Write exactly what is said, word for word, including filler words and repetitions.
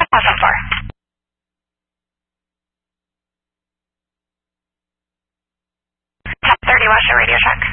Awesome four. Top thirty, watch your radio check.